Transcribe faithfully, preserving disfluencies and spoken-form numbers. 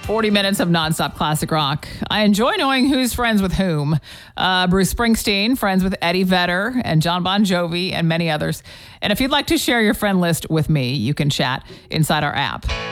forty minutes of nonstop classic rock. I enjoy knowing who's friends with whom. Uh, Bruce Springsteen, friends with Eddie Vedder and John Bon Jovi and many others. And if you'd like to share your friend list with me, you can chat inside our app.